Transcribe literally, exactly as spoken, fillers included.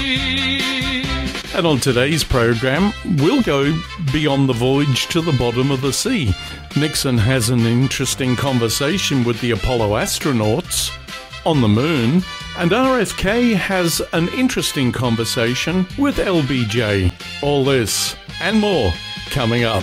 And on today's program, we'll go beyond the voyage to the bottom of the sea. Nixon has an interesting conversation with the Apollo astronauts on the moon, and R F K has an interesting conversation with L B J. All this and more coming up.